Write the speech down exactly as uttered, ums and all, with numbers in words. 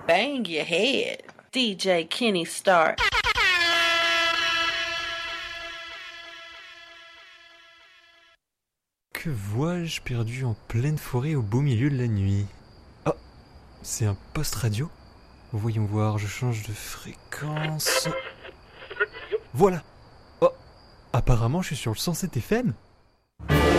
Bang your head. D J Kenny Starr. Que vois-je perdu en pleine forêt au beau milieu de la nuit? Ah, c'est un poste radio? Voyons voir, je change de fréquence. Voilà. Oh, apparemment je suis sur le cent sept F M.